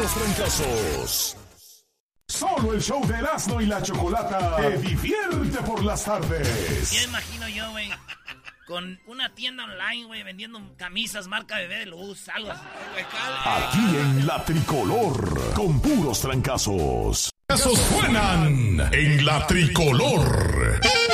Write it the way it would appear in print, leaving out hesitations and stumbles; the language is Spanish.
puros trancazos. Solo el show de Erasmo y la Chocolata te divierte por las tardes. Ya imagino yo, güey, con una tienda online, güey, vendiendo camisas marca Bebé de Luz, algo así. Aquí en La Tricolor, con puros trancazos. Esos suenan en La Tricolor.